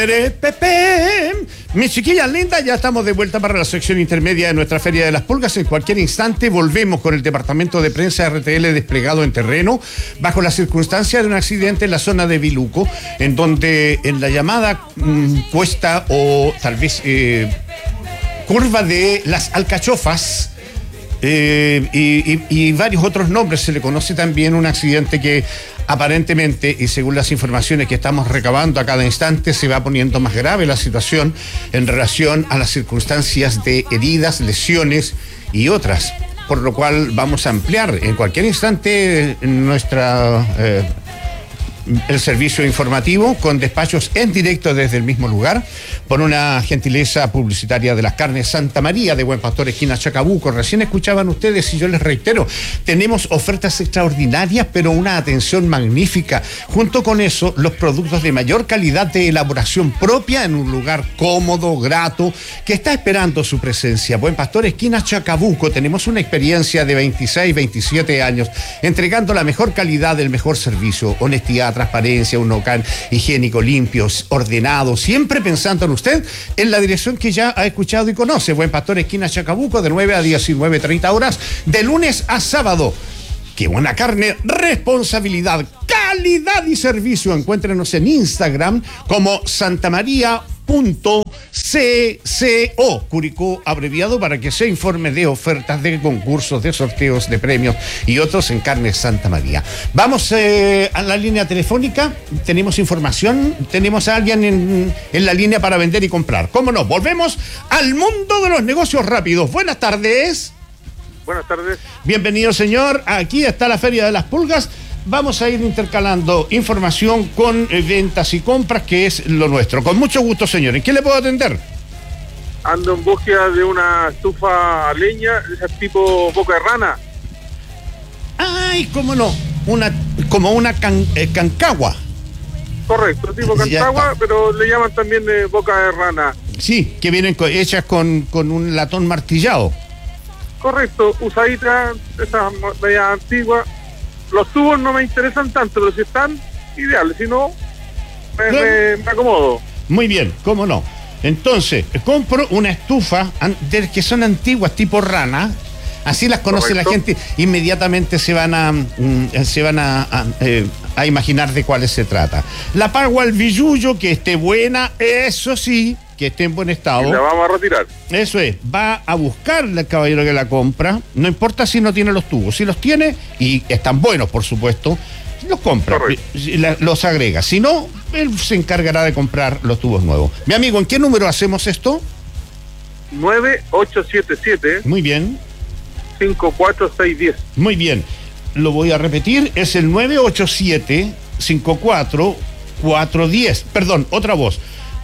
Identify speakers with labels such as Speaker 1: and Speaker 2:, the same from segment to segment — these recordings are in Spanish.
Speaker 1: Pepe, mis chiquillas lindas, ya estamos de vuelta para la sección intermedia de nuestra Feria de las Pulgas. En cualquier instante volvemos con el departamento de prensa RTL desplegado en terreno bajo las circunstancias de un accidente en la zona de Viluco, en donde en la llamada cuesta o tal vez curva de las Alcachofas y varios otros nombres se le conoce también un accidente que aparentemente, y según las informaciones que estamos recabando a cada instante, se va poniendo más grave la situación en relación a las circunstancias de heridas, lesiones y otras, por lo cual vamos a ampliar en cualquier instante el servicio informativo con despachos en directo desde el mismo lugar, por una gentileza publicitaria de las carnes Santa María de Buen Pastor, esquina Chacabuco. Recién escuchaban ustedes y yo les reitero, tenemos ofertas extraordinarias, pero una atención magnífica. Junto con eso, los productos de mayor calidad de elaboración propia en un lugar cómodo, grato, que está esperando su presencia. Buen Pastor, esquina Chacabuco. Tenemos una experiencia de 26, 27 años, entregando la mejor calidad, el mejor servicio, honestidad, transparencia, un local higiénico, limpio, ordenado, siempre pensando en usted, en la dirección que ya ha escuchado y conoce. Buen Pastor, esquina Chacabuco, de 9 a 19:30 horas, de lunes a sábado. ¡Qué buena carne! Responsabilidad, calidad y servicio. Encuéntrenos en Instagram como santamaria.cco, Curicó abreviado, para que se informe de ofertas, de concursos, de sorteos, de premios y otros en Carnes Santa María. Vamos a la línea telefónica. Tenemos información, tenemos a alguien en la línea para vender y comprar. ¿Cómo no? Volvemos al mundo de los negocios rápidos. Buenas tardes.
Speaker 2: Buenas tardes.
Speaker 1: Bienvenido, señor. Aquí está la Feria de las Pulgas. Vamos a ir intercalando información con ventas y compras, que es lo nuestro. Con mucho gusto, señor. ¿En qué le puedo atender?
Speaker 2: Ando en búsqueda de una estufa a leña, ese tipo boca de rana.
Speaker 1: Ay, cómo no. Como una cancagua.
Speaker 2: Correcto, tipo cancagua, pero le llaman también boca de rana.
Speaker 1: Sí, que vienen hechas con un latón martillado.
Speaker 2: Correcto, usadita, esa media antigua. Los tubos no me interesan tanto, pero si están, ideales. Si no, me acomodo.
Speaker 1: Muy bien, cómo no. Entonces, compro una estufa que son antiguas, tipo rana. Así las conoce. Correcto. La gente. Inmediatamente se van a imaginar de cuáles se trata. La pago al billullo, que esté buena, eso sí, que esté en buen estado.
Speaker 2: Y la vamos a retirar. Eso
Speaker 1: es, va a buscarle al caballero que la compra, no importa si no tiene los tubos, si los tiene, y están buenos, por supuesto, los compra, los agrega. Si no, él se encargará de comprar los tubos nuevos. Mi amigo, ¿en qué número hacemos esto?
Speaker 2: 9877.
Speaker 1: Muy bien.
Speaker 2: 54610.
Speaker 1: Muy bien. Lo voy a repetir, es el 987-54-410. Perdón, otra voz.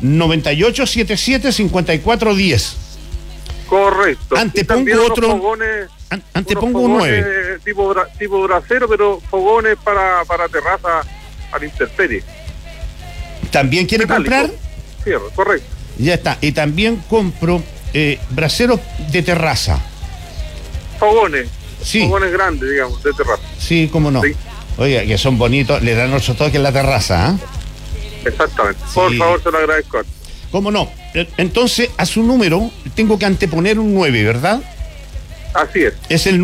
Speaker 1: 9877-5410.
Speaker 2: Correcto.
Speaker 1: Antepongo otro. Antepongo un 9.
Speaker 2: Tipo brasero, pero fogones para terraza a la intemperie.
Speaker 1: ¿También quiere comprar?
Speaker 2: Cierro, correcto.
Speaker 1: Ya está. Y también compro braseros de terraza.
Speaker 2: Fogones.
Speaker 1: Sí.
Speaker 2: Fogones grandes, digamos, de terraza.
Speaker 1: Sí, cómo no. Sí. Oiga, que son bonitos, le dan otro toque en la terraza, ¿eh?
Speaker 2: Exactamente. Por favor, se lo agradezco.
Speaker 1: ¿Cómo no? Entonces, a su número tengo que anteponer un 9, ¿verdad?
Speaker 2: Así es.
Speaker 1: Es el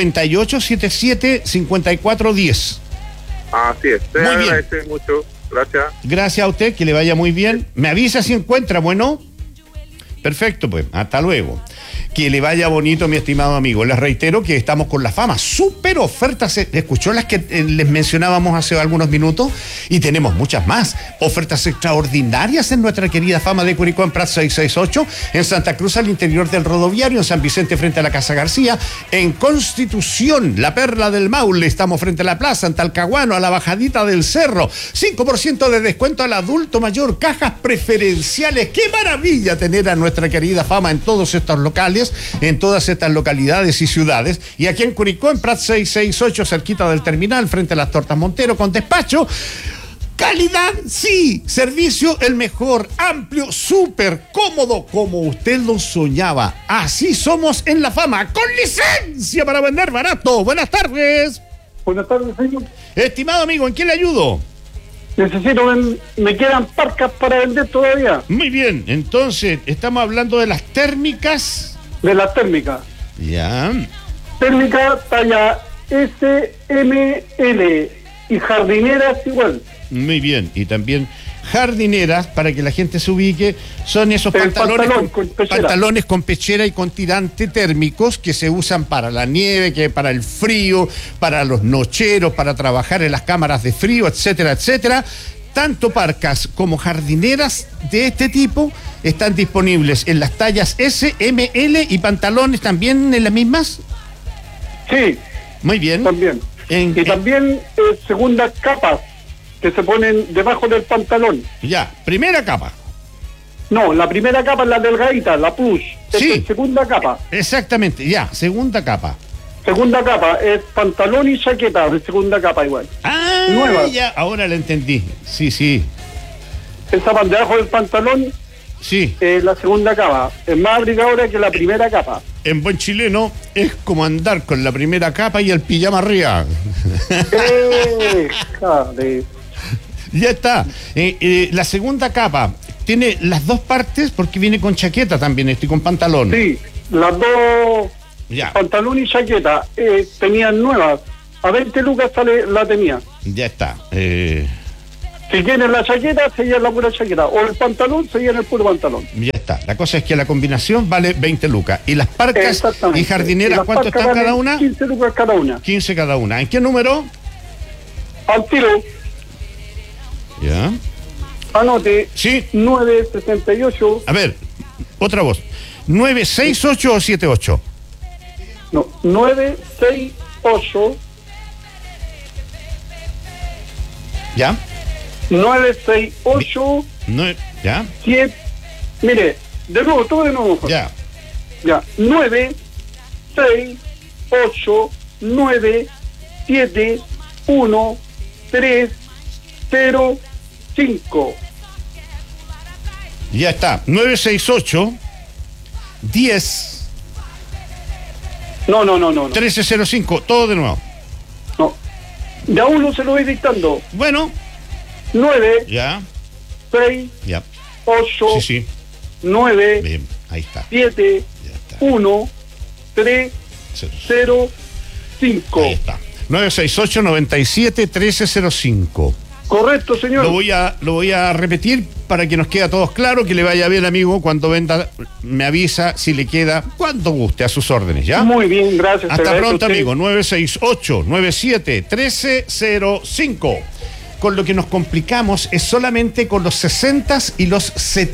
Speaker 1: 99877-5410.
Speaker 2: Así es. Te agradezco mucho. Gracias.
Speaker 1: Gracias a usted, que le vaya muy bien. Me avisa si encuentra, bueno. Perfecto, pues. Hasta luego. Que le vaya bonito, mi estimado amigo. Les reitero que estamos con la fama. Súper ofertas. ¿Escuchó las que les mencionábamos hace algunos minutos? Y tenemos muchas más. Ofertas extraordinarias en nuestra querida fama de Curicó, en Prat 668, en Santa Cruz, al interior del Rodoviario, en San Vicente, frente a la Casa García, en Constitución, la Perla del Maule, estamos frente a la plaza, en Talcahuano, a la bajadita del cerro. 5% de descuento al adulto mayor, cajas preferenciales. ¡Qué maravilla tener a nuestra querida fama en todos estos locales! En todas estas localidades y ciudades, y aquí en Curicó, en Prat 668, cerquita del terminal, frente a las Tortas Montero, con despacho. Calidad, sí. Servicio, el mejor, amplio, súper cómodo, como usted lo soñaba. Así somos en la fama, con licencia para vender barato. Buenas tardes.
Speaker 2: Buenas tardes, señor.
Speaker 1: Estimado amigo, ¿en qué le ayudo?
Speaker 2: me quedan parcas para vender todavía.
Speaker 1: Muy bien, entonces, estamos hablando de las térmicas.
Speaker 2: De las térmicas.
Speaker 1: Ya.
Speaker 2: Térmica talla S, M, L y jardineras igual.
Speaker 1: Muy bien, y también jardineras, para que la gente se ubique, son esos pantalones con pechera y con tirante térmicos que se usan para la nieve, que para el frío, para los nocheros, para trabajar en las cámaras de frío, etcétera, etcétera. Tanto parcas como jardineras de este tipo están disponibles en las tallas S, M, L y pantalones también en las mismas.
Speaker 2: Sí.
Speaker 1: Muy bien.
Speaker 2: También. Y también segundas capas que se ponen debajo del pantalón.
Speaker 1: Ya, primera capa.
Speaker 2: No, la primera capa es la delgadita, la push.
Speaker 1: Sí.
Speaker 2: Es segunda capa.
Speaker 1: Exactamente, ya, segunda capa.
Speaker 2: Segunda capa es pantalón y chaqueta de segunda capa igual.
Speaker 1: Ah,
Speaker 2: nueva.
Speaker 1: Ya, ahora la entendí. Sí, sí.
Speaker 2: Esa parte debajo del pantalón
Speaker 1: Sí.
Speaker 2: es la segunda capa. Es más abrigadora que la primera capa.
Speaker 1: En buen chileno es como andar con la primera capa y el pijama arriba.
Speaker 2: Jade.
Speaker 1: Ya está. La segunda capa tiene las dos partes porque viene con chaqueta también, y con pantalón.
Speaker 2: Sí, las dos,
Speaker 1: Ya.
Speaker 2: pantalón y chaqueta, tenían nuevas. A 20 lucas la tenía.
Speaker 1: Ya está.
Speaker 2: Si tienes la chaqueta, seguía la pura chaqueta. O el pantalón, seguía en el puro pantalón.
Speaker 1: Ya está. La cosa es que la combinación vale 20 lucas. ¿Y las parcas
Speaker 2: Exactamente.
Speaker 1: y jardineras
Speaker 2: Y las
Speaker 1: cuánto
Speaker 2: parcas
Speaker 1: están cada
Speaker 2: valen
Speaker 1: una?
Speaker 2: 15 lucas cada una.
Speaker 1: 15 cada una. ¿En qué número?
Speaker 2: Al tiro,
Speaker 1: Ya.
Speaker 2: anote.
Speaker 1: Sí.
Speaker 2: 968.
Speaker 1: A ver, otra voz. 968 o 78.
Speaker 2: No, 968.
Speaker 1: ¿Ya?
Speaker 2: 968.
Speaker 1: ¿Ya?
Speaker 2: 7. Mire, de nuevo, todo de nuevo.
Speaker 1: Ya.
Speaker 2: Ya, 9, 6, 8, 9, 7, 1, 3, 0, 5.
Speaker 1: Ya está. 968 10
Speaker 2: No.
Speaker 1: 1305. Todo de nuevo.
Speaker 2: No. Ya uno se lo voy dictando.
Speaker 1: Bueno.
Speaker 2: 9,
Speaker 1: Ya.
Speaker 2: 6,
Speaker 1: Ya.
Speaker 2: 8,
Speaker 1: Sí.
Speaker 2: 9,
Speaker 1: Bien. Ahí está.
Speaker 2: 7,
Speaker 1: Ya está.
Speaker 2: 1, 3, 0, 5.
Speaker 1: Ahí está. 968 97 1305.
Speaker 2: Correcto, señor.
Speaker 1: Lo voy a repetir para que nos quede a todos claro, que le vaya bien, amigo. Cuando venda, me avisa si le queda cuando guste, a sus órdenes, ¿ya?
Speaker 2: Muy bien, gracias.
Speaker 1: Hasta pronto,
Speaker 2: usted.
Speaker 1: amigo. 968 97 1305. Con lo que nos complicamos es solamente con los 60s y los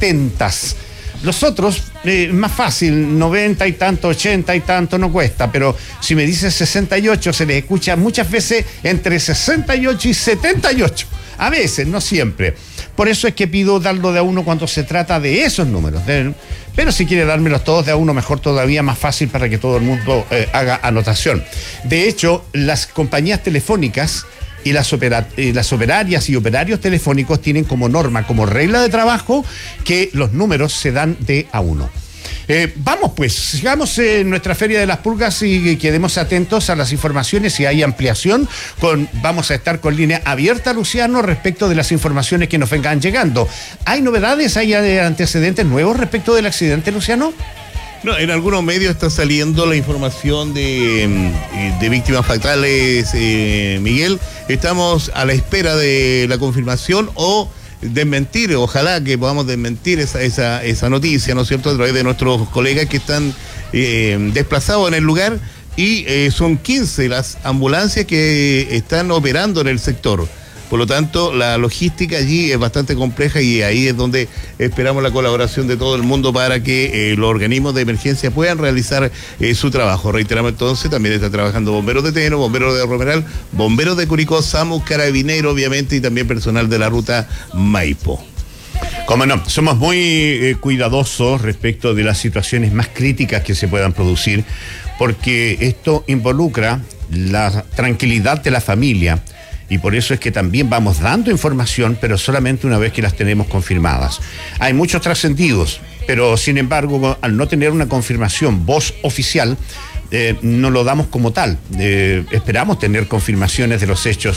Speaker 1: 70s. Los otros, más fácil, 90 y tanto, 80 y tanto, no cuesta, pero si me dice 68, se les escucha muchas veces entre 68 y 78. A veces, no siempre. Por eso es que pido darlo de a uno cuando se trata de esos números. Pero si quiere dármelos todos de a uno, mejor todavía, más fácil para que todo el mundo haga anotación. De hecho, las compañías telefónicas y las operarias y operarios telefónicos tienen como norma, como regla de trabajo, que los números se dan de a uno. Vamos pues, sigamos en nuestra Feria de las Pulgas y quedemos atentos a las informaciones. Si hay ampliación, vamos a estar con línea abierta, Luciano, respecto de las informaciones que nos vengan llegando. ¿Hay novedades, hay antecedentes nuevos respecto del accidente, Luciano?
Speaker 3: No, en algunos medios está saliendo la información de víctimas fatales, Miguel. Estamos a la espera de la confirmación o desmentir, ojalá que podamos desmentir esa noticia, ¿no es cierto?, a través de nuestros colegas que están desplazados en el lugar, y son 15 las ambulancias que están operando en el sector. Por lo tanto, la logística allí es bastante compleja y ahí es donde esperamos la colaboración de todo el mundo para que los organismos de emergencia puedan realizar su trabajo. Reiteramos entonces, también está trabajando bomberos de Teno, bomberos de Romeral, bomberos de Curicó, SAMU, Carabineros, obviamente, y también personal de la ruta Maipo.
Speaker 1: Como no, somos muy cuidadosos respecto de las situaciones más críticas que se puedan producir, porque esto involucra la tranquilidad de la familia. Y por eso es que también vamos dando información, pero solamente una vez que las tenemos confirmadas. Hay muchos trascendidos, pero sin embargo, al no tener una confirmación, voz oficial, no lo damos como tal. Esperamos tener confirmaciones de los hechos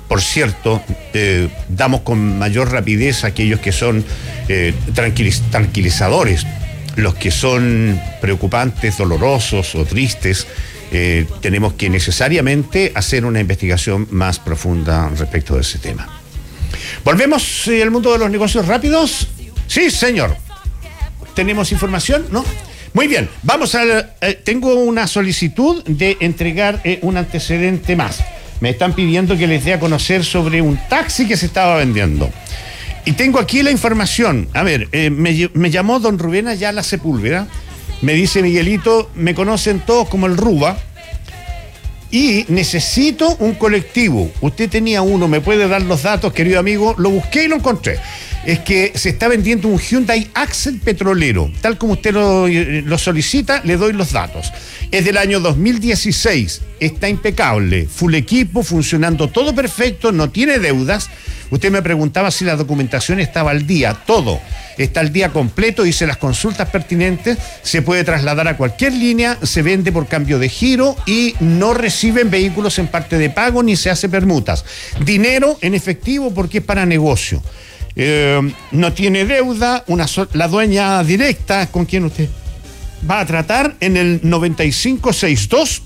Speaker 1: Por cierto, damos con mayor rapidez a aquellos que son tranquilizadores, los que son preocupantes, dolorosos o tristes. Tenemos que necesariamente hacer una investigación más profunda respecto de ese tema. ¿Volvemos al mundo de los negocios rápidos? Sí, señor. ¿Tenemos información? ¿No? Muy bien, vamos a... tengo una solicitud de entregar un antecedente más. Me están pidiendo que les dé a conocer sobre un taxi que se estaba vendiendo. Y tengo aquí la información. A ver, me llamó don Rubén Ayala Sepúlveda. Me dice: Miguelito, me conocen todos como el Ruba. Y necesito un colectivo. Usted tenía uno, ¿me puede dar los datos, querido amigo? Lo busqué y lo encontré. Es que se está vendiendo un Hyundai Accent petrolero. Tal como usted lo solicita, le doy los datos. Es del año 2016. Está impecable. Full equipo, funcionando todo perfecto, no tiene deudas. Usted me preguntaba si la documentación estaba al día. Todo está al día completo, hice las consultas pertinentes, se puede trasladar a cualquier línea, se vende por cambio de giro y no reciben vehículos en parte de pago ni se hace permutas. Dinero en efectivo porque es para negocio. No tiene deuda, la dueña directa con quien usted va a tratar en el 9562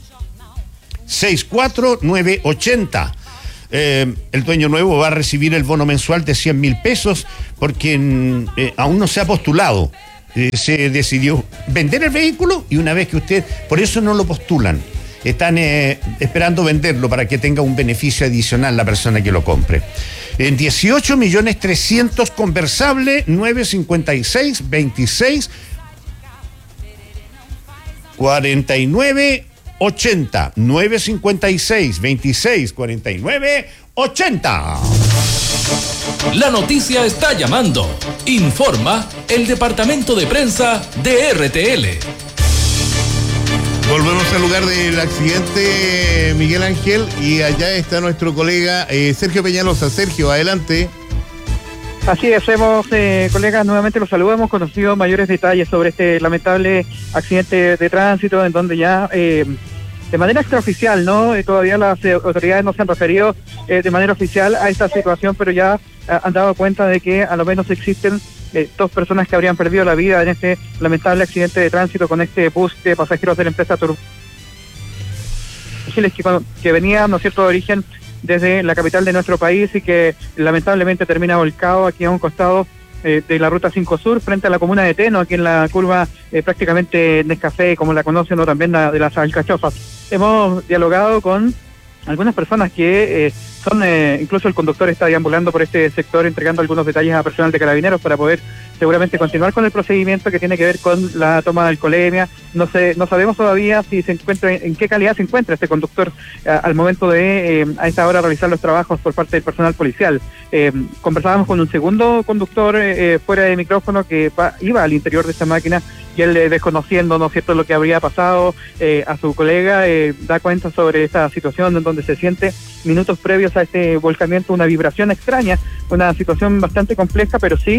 Speaker 1: 64980. El dueño nuevo va a recibir el bono mensual de 100.000 pesos porque aún no se ha postulado. Se decidió vender el vehículo y una vez que usted, por eso no lo postulan, están esperando venderlo para que tenga un beneficio adicional la persona que lo compre. En 18.300.000 conversable, 956 26 49 80, 956 26 49 80.
Speaker 4: La noticia está llamando. Informa el departamento de prensa de RTL.
Speaker 3: Volvemos al lugar del accidente, Miguel Ángel, y allá está nuestro colega Sergio Peñalosa. Sergio, adelante.
Speaker 5: Así es, colegas, nuevamente los saludos. Hemos conocido mayores detalles sobre este lamentable accidente de tránsito en donde ya de manera extraoficial, ¿no? Todavía las autoridades no se han referido de manera oficial a esta situación, pero ya han dado cuenta de que a lo menos existen 2 personas que habrían perdido la vida en este lamentable accidente de tránsito con este bus de pasajeros de la empresa Turbo, que venía, ¿no es cierto?, de origen desde la capital de nuestro país y que lamentablemente termina volcado aquí a un costado de la Ruta 5 Sur, frente a la comuna de Teno, aquí en la curva prácticamente Nescafé, como la conocen, o también de las Alcachofas. Hemos dialogado con algunas personas que incluso el conductor está deambulando por este sector entregando algunos detalles a personal de Carabineros para poder seguramente continuar con el procedimiento que tiene que ver con la toma de alcoholemia. No sabemos todavía si se encuentra, en qué calidad se encuentra este conductor al momento de a esta hora realizar los trabajos por parte del personal policial. Conversábamos con un segundo conductor fuera de micrófono que iba al interior de esta máquina y él, desconociendo, ¿no es cierto?, lo que habría pasado a su colega, da cuenta sobre esta situación en donde se siente minutos previos a este volcamiento una vibración extraña, una situación bastante compleja, pero sí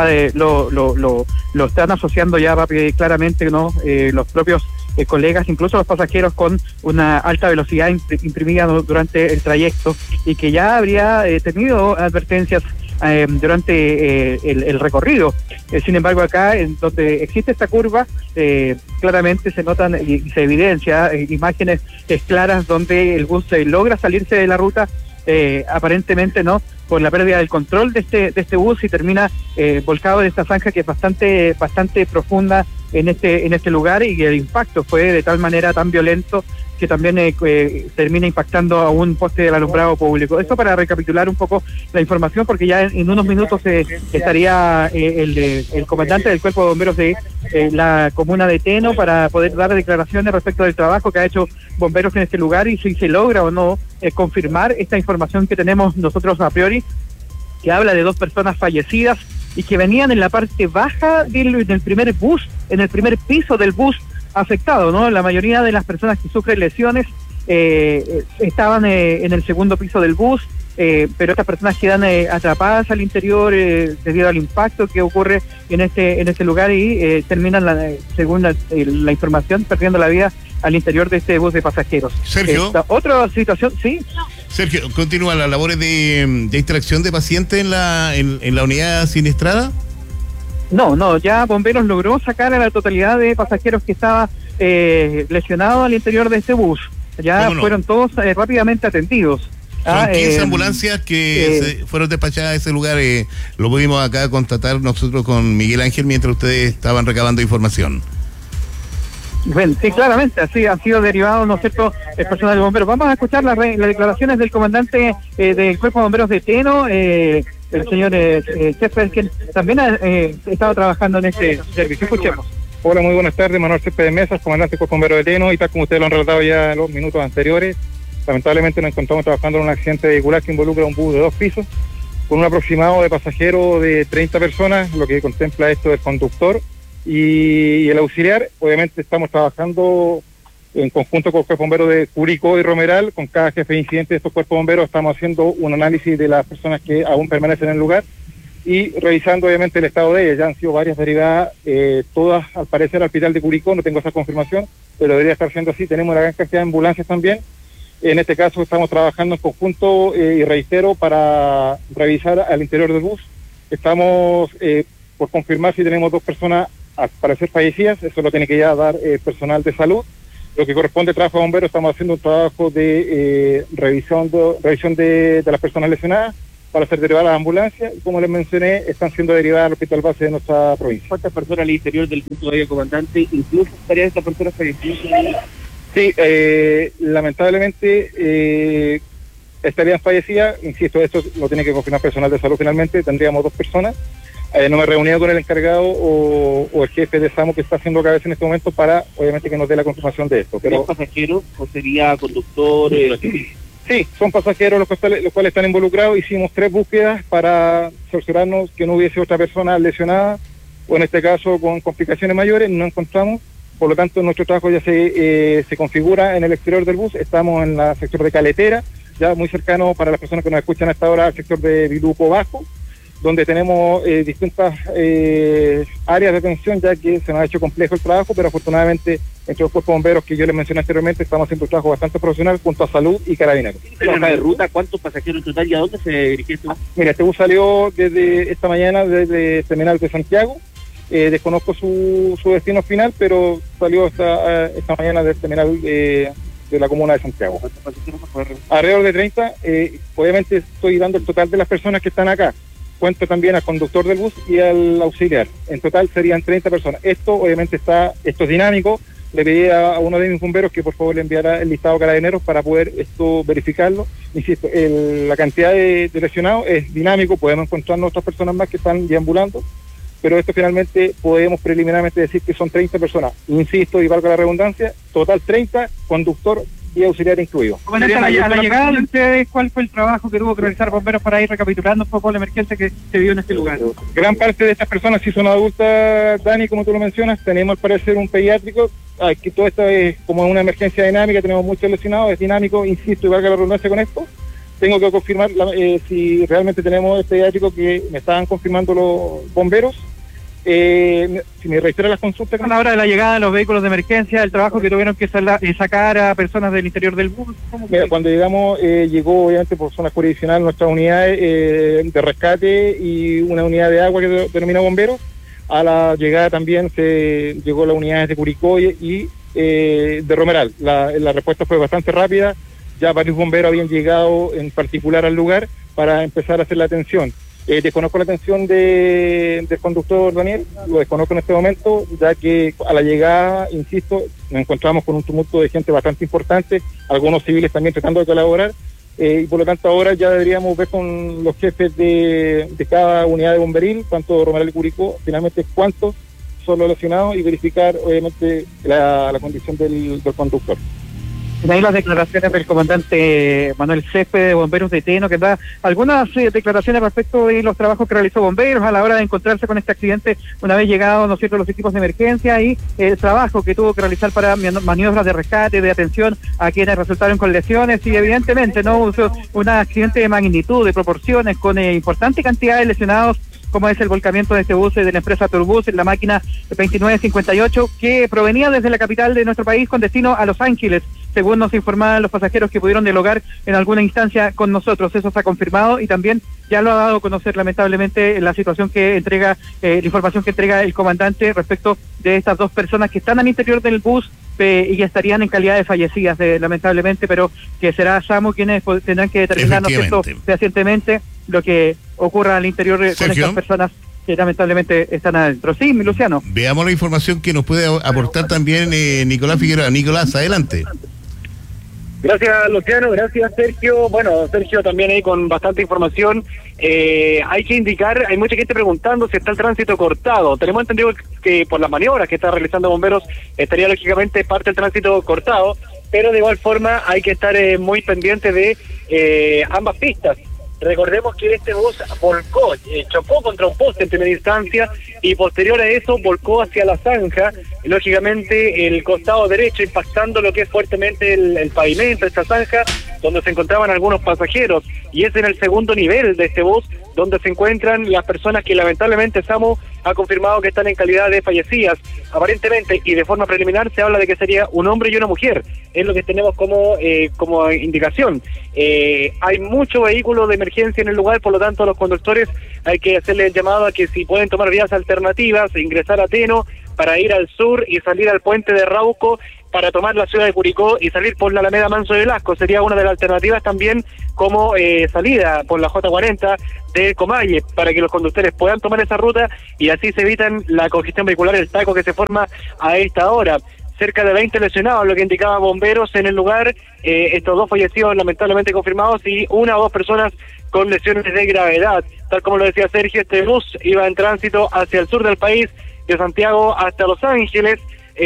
Speaker 5: lo están asociando ya claramente, ¿no?, los propios colegas, incluso los pasajeros, con una alta velocidad imprimida durante el trayecto y que ya habría tenido advertencias durante el recorrido. Sin embargo, acá, en donde existe esta curva, claramente se notan y se evidencia imágenes claras donde el bus logra salirse de la ruta, aparentemente, ¿no?, por la pérdida del control de este bus y termina volcado en esta zanja que es bastante profunda en este lugar, y el impacto fue de tal manera tan violento que también termina impactando a un poste del alumbrado público. Esto para recapitular un poco la información, porque ya en unos minutos estaría el comandante del Cuerpo de Bomberos de la comuna de Teno para poder dar declaraciones respecto del trabajo que ha hecho bomberos en este lugar y si se logra o no confirmar esta información que tenemos nosotros a priori, que habla de 2 personas fallecidas y que venían en la parte baja del primer bus, en el primer piso del bus afectado, ¿no? La mayoría de las personas que sufren lesiones estaban en el segundo piso del bus, pero estas personas quedan atrapadas al interior debido al impacto que ocurre en este lugar y terminan, según la información, perdiendo la vida al interior de este bus de pasajeros.
Speaker 3: Sergio.
Speaker 5: Otra situación, sí.
Speaker 3: Sergio, ¿continúan las labores de extracción de pacientes en la unidad siniestrada?
Speaker 5: No, ya Bomberos logró sacar a la totalidad de pasajeros que estaba lesionados al interior de este bus. Ya fueron todos rápidamente atendidos.
Speaker 3: Son 15 ambulancias que fueron despachadas a ese lugar. Lo pudimos acá constatar nosotros con Miguel Ángel mientras ustedes estaban recabando información.
Speaker 5: Bueno, sí, claramente, así han sido derivados, ¿no es cierto?, el personal de bomberos. Vamos a escuchar las declaraciones del comandante del Cuerpo de Bomberos de Teno, el señor Céspedes, que también ha estado trabajando en este servicio. Escuchemos.
Speaker 6: Hola, muy buenas tardes, Manuel Céspedes Mesas, comandante del Cuerpo de Bomberos de Teno, y tal como ustedes lo han relatado ya en los minutos anteriores, lamentablemente nos encontramos trabajando en un accidente vehicular que involucra un bus de 2 pisos, con un aproximado de pasajeros de 30 personas, lo que contempla esto del conductor y el auxiliar. Obviamente estamos trabajando en conjunto con el Cuerpo de Bomberos de Curicó y Romeral. Con cada jefe de incidente de estos cuerpos de bomberos estamos haciendo un análisis de las personas que aún permanecen en el lugar y revisando obviamente el estado de ellas. Ya han sido varias derivadas, todas al parecer al hospital de Curicó, no tengo esa confirmación, pero debería estar siendo así. Tenemos una gran cantidad de ambulancias también. En este caso estamos trabajando en conjunto y reitero para revisar al interior del bus. Estamos por confirmar si tenemos 2 personas al parecer fallecidas. Eso lo tiene que ya dar personal de salud. Lo que corresponde al trabajo de bomberos, estamos haciendo un trabajo de revisión de las personas lesionadas para ser derivadas a la ambulancia, y como les mencioné, están siendo derivadas al hospital base de nuestra provincia.
Speaker 7: ¿Cuántas personas al interior del punto de comandante? ¿Incluso estarían estas personas fallecidas?
Speaker 6: Sí, lamentablemente estarían fallecidas. Insisto, esto lo tiene que confirmar personal de salud finalmente. Tendríamos 2 personas. No me he reunido con el encargado o el jefe de SAMU que está haciendo cabeza en este momento para, obviamente, que nos dé la confirmación de esto.
Speaker 7: Pero ¿son pasajeros o sería conductores?
Speaker 6: Sí, son pasajeros los cuales están involucrados. Hicimos 3 búsquedas para cerciorarnos que no hubiese otra persona lesionada o en este caso con complicaciones mayores. No encontramos. Por lo tanto, nuestro trabajo ya se configura en el exterior del bus. Estamos en el sector de Caletera, ya muy cercano para las personas que nos escuchan hasta ahora al sector de Viluco Bajo, donde tenemos distintas áreas de atención, ya que se nos ha hecho complejo el trabajo, pero afortunadamente entre los cuerpos bomberos que yo les mencioné anteriormente estamos haciendo un trabajo bastante profesional junto a Salud y Carabineros.
Speaker 7: ¿En la de ruta cuántos pasajeros en total y a dónde se dirige este bus?
Speaker 6: Mira, este bus salió desde esta mañana desde el terminal de Santiago. Desconozco su destino final, pero salió esta mañana del terminal de la comuna de Santiago. Alrededor de 30. Obviamente estoy dando el total de las personas que están acá. Cuento también al conductor del bus y al auxiliar. En total serían 30 personas. Esto obviamente esto es dinámico. Le pedí a uno de mis bomberos que por favor le enviara el listado a Carabineros para poder esto verificarlo. Insisto, la cantidad de lesionados es dinámico. Podemos encontrar otras personas más que están deambulando, pero esto finalmente podemos preliminarmente decir que son 30 personas. Insisto, y valga la redundancia, total 30, conductor y auxiliar incluido.
Speaker 5: Bueno, a la llegada de ustedes, ¿cuál fue el trabajo que tuvo que realizar bomberos para ir recapitulando un poco la emergencia que se vio en este lugar?
Speaker 6: Gran parte de estas personas sí son adultas, Dani, como tú lo mencionas. Tenemos al parecer un pediátrico. Aquí todo esto es como una emergencia dinámica, tenemos muchos lesionados, es dinámico, insisto, y valga la redundancia con esto. Tengo que confirmar si realmente tenemos el pediátrico que me estaban confirmando los bomberos. Si me reiteran las consultas.
Speaker 5: A la hora de la llegada de los vehículos de emergencia, el trabajo que tuvieron que sacar a personas del interior del bus.
Speaker 6: Mira, cuando llegamos, llegó obviamente por zona jurisdiccional nuestras unidades de rescate y una unidad de agua que denomina bomberos. A la llegada también se llegó las unidades de Curicó y de Romeral. La respuesta fue bastante rápida. Ya varios bomberos habían llegado en particular al lugar para empezar a hacer la atención. Desconozco la atención del conductor Daniel, lo desconozco en este momento, ya que a la llegada, insisto, nos encontramos con un tumulto de gente bastante importante, algunos civiles también tratando de colaborar, y por lo tanto ahora ya deberíamos ver con los jefes de cada unidad de bomberil, tanto Romeral y Curicó, finalmente cuántos son los lesionados y verificar obviamente la condición del conductor.
Speaker 5: De ahí las declaraciones del comandante Manuel Céspedes de Bomberos de Teno, que da algunas declaraciones respecto de los trabajos que realizó Bomberos a la hora de encontrarse con este accidente una vez llegados, ¿no es cierto?, los equipos de emergencia y el trabajo que tuvo que realizar para maniobras de rescate, de atención a quienes resultaron con lesiones y evidentemente no hubo un accidente de magnitud, de proporciones, con importante cantidad de lesionados, como es el volcamiento de este bus de la empresa Turbus en la máquina 2958 que provenía desde la capital de nuestro país con destino a Los Ángeles. según nos informaban los pasajeros que pudieron dialogar en alguna instancia con nosotros. Eso se ha confirmado y también ya lo ha dado a conocer lamentablemente la situación que entrega, la información que entrega el comandante respecto de estas dos personas que están al interior del bus y que estarían en calidad de fallecidas, lamentablemente, pero que será SAMU quienes tendrán que determinar, ¿no es cierto?, fehacientemente lo que ocurra al interior con estas personas que lamentablemente están adentro. Sí, Luciano.
Speaker 3: Veamos la información que nos puede aportar también Nicolás Figueroa. Nicolás, adelante.
Speaker 7: Gracias, Luciano. Gracias, Sergio. Bueno, Sergio también ahí con bastante información. Hay que indicar, hay mucha gente preguntando si está el tránsito cortado. Tenemos entendido que por las maniobras que está realizando bomberos estaría lógicamente parte del tránsito cortado, pero de igual forma hay que estar muy pendiente de ambas pistas. Recordemos que este bus volcó, chocó contra un poste en primera instancia y posterior a eso volcó hacia la zanja, lógicamente el costado derecho impactando lo que es fuertemente el pavimento de esta zanja donde se encontraban algunos pasajeros, y es en el segundo nivel de este bus donde se encuentran las personas que lamentablemente SAMU ha confirmado que están en calidad de fallecidas. Aparentemente y de forma preliminar se habla de que sería un hombre y una mujer, es lo que tenemos como indicación. Hay mucho vehículo de emergencia en el lugar, por lo tanto a los conductores hay que hacerle el llamado a que si pueden tomar vías alternativas, ingresar a Teno para ir al sur y salir al puente de Rauco para tomar la ciudad de Curicó y salir por la Alameda Manso de Velasco. Sería una de las alternativas también como salida por la J40 de Comalle, para que los conductores puedan tomar esa ruta y así se evitan la congestión vehicular, el taco que se forma a esta hora. Cerca de 20 lesionados, lo que indicaba bomberos en el lugar, estos dos fallecidos lamentablemente confirmados y una o dos personas con lesiones de gravedad. Tal como lo decía Sergio, este bus iba en tránsito hacia el sur del país, de Santiago hasta Los Ángeles,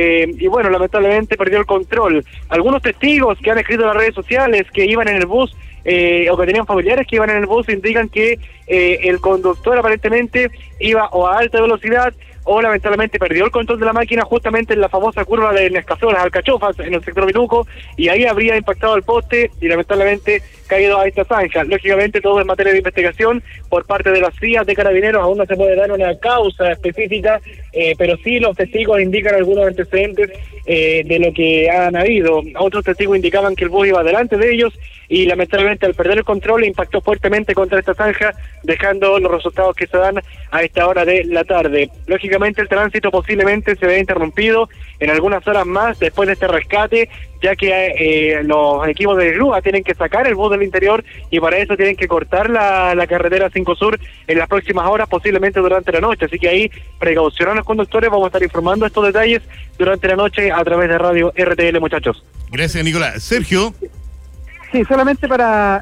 Speaker 7: y bueno, lamentablemente perdió el control. Algunos testigos que han escrito en las redes sociales que iban en el bus, o que tenían familiares que iban en el bus, indican que el conductor aparentemente iba o a alta velocidad o lamentablemente perdió el control de la máquina justamente en la famosa curva de Nescafé, las Alcachofas, en el sector Minuco, y ahí habría impactado el poste y lamentablemente caído a esta zanja. Lógicamente todo en materia de investigación por parte de las CIA de Carabineros, aún no se puede dar una causa específica, pero sí los testigos indican algunos antecedentes de lo que han habido. Otros testigos indicaban que el bus iba delante de ellos y lamentablemente al perder el control impactó fuertemente contra esta zanja, dejando los resultados que se dan a esta hora de la tarde. Lógicamente el tránsito posiblemente se vea interrumpido en algunas horas más después de este rescate, ya que los equipos de grúa tienen que sacar el bus del interior y para eso tienen que cortar la carretera 5 Sur en las próximas horas, posiblemente durante la noche. Así que ahí precaución a los conductores, vamos a estar informando estos detalles durante la noche a través de Radio RTL, muchachos.
Speaker 3: Gracias, Nicolás. Sergio.
Speaker 5: Sí, solamente para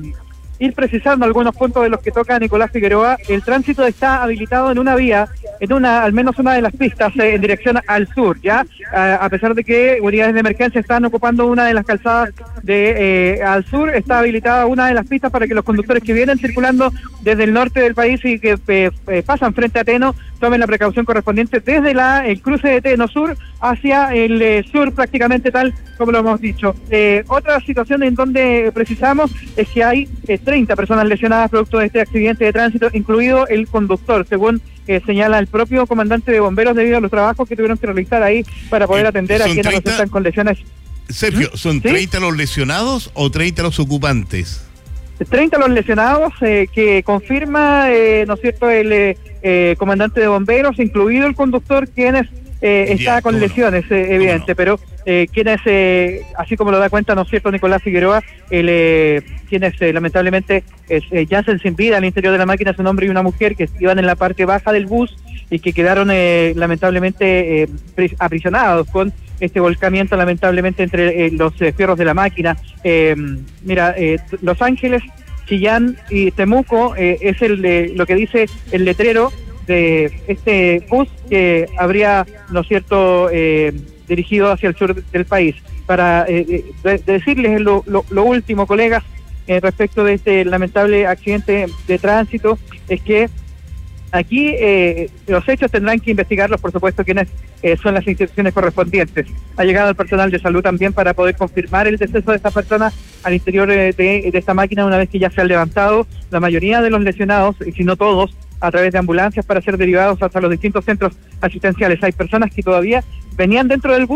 Speaker 5: ir precisando algunos puntos de los que toca Nicolás Figueroa. El tránsito está habilitado en una vía, al menos una de las pistas en dirección al sur, ya a pesar de que unidades de emergencia están ocupando una de las calzadas de al sur, está habilitada una de las pistas para que los conductores que vienen circulando desde el norte del país y que pasan frente a Teno tomen la precaución correspondiente desde el cruce de Teno Sur hacia el sur, prácticamente tal como lo hemos dicho. Otra situación en donde precisamos es que hay 30 personas lesionadas producto de este accidente de tránsito, incluido el conductor, según señala el propio comandante de bomberos, debido a los trabajos que tuvieron que realizar ahí para poder atender a quienes están con lesiones.
Speaker 3: Sergio, ¿son 30 los lesionados o 30 los ocupantes?
Speaker 5: 30 los lesionados que confirma, ¿no es cierto?, el comandante de bomberos, incluido el conductor, quienes está con lesiones, evidente, pero quienes, así como lo da cuenta, ¿no es cierto?, Nicolás Figueroa, quienes lamentablemente yacen sin vida al interior de la máquina, es un hombre y una mujer que iban en la parte baja del bus y que quedaron lamentablemente aprisionados con este volcamiento lamentablemente entre los fierros de la máquina. Mira, Los Ángeles, Chillán y Temuco es lo que dice el letrero de este bus que habría, ¿no es cierto?, dirigido hacia el sur del país. Para decirles lo último, colegas, respecto de este lamentable accidente de tránsito, es que aquí los hechos tendrán que investigarlos, por supuesto, quienes son las instituciones correspondientes. Ha llegado el personal de salud también para poder confirmar el deceso de esta persona al interior de esta máquina, una vez que ya se han levantado la mayoría de los lesionados, y si no todos, a través de ambulancias para ser derivados hasta los distintos centros asistenciales. Hay personas que todavía venían dentro del bus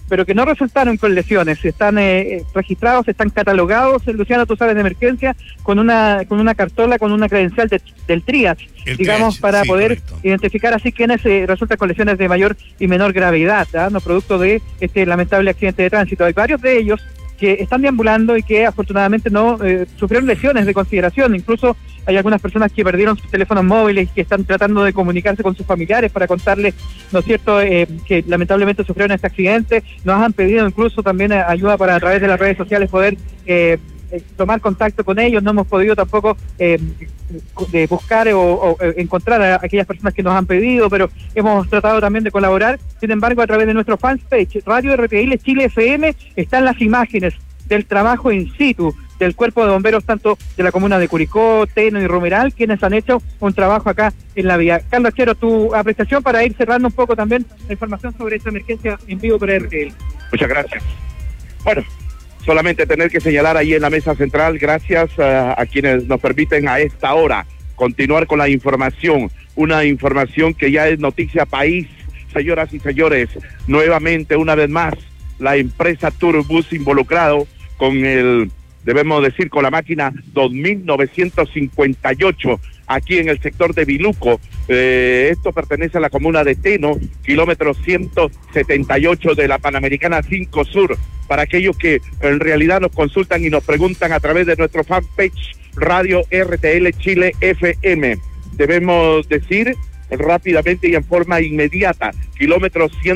Speaker 5: pero que no resultaron con lesiones. Están registrados, están catalogados, Luciano, tú sabes, de emergencia, con una cartola, con una credencial del triage, digamos, para poder identificar así quienes resultan con lesiones de mayor y menor gravedad, no producto de este lamentable accidente de tránsito. Hay varios de ellos que están deambulando y que afortunadamente no sufrieron lesiones de consideración. Incluso hay algunas personas que perdieron sus teléfonos móviles y que están tratando de comunicarse con sus familiares para contarles, ¿no es cierto?, que lamentablemente sufrieron este accidente. Nos han pedido incluso también ayuda para, a través de las redes sociales, poder tomar contacto con ellos. No hemos podido tampoco de buscar o encontrar a aquellas personas que nos han pedido, pero hemos tratado también de colaborar. Sin embargo, a través de nuestro fanpage Radio RTL Chile FM están las imágenes del trabajo in situ del cuerpo de bomberos, tanto de la comuna de Curicó, Teno y Romeral, quienes han hecho un trabajo acá en la vía. Carlos Achero, tu apreciación para ir cerrando un poco también la información sobre esta emergencia en vivo para RTL.
Speaker 8: Muchas gracias. Bueno, solamente tener que señalar ahí en la mesa central, gracias a quienes nos permiten a esta hora continuar con la información, una información que ya es noticia país, señoras y señores. Nuevamente, una vez más, la empresa Turbus involucrado con debemos decir, con la máquina 2958, aquí en el sector de Biluco. Esto pertenece a la comuna de Teno, kilómetro 178 de la Panamericana 5 Sur. Para aquellos que en realidad nos consultan y nos preguntan a través de nuestro fanpage Radio RTL Chile FM. Debemos decir rápidamente y en forma inmediata, kilómetro 100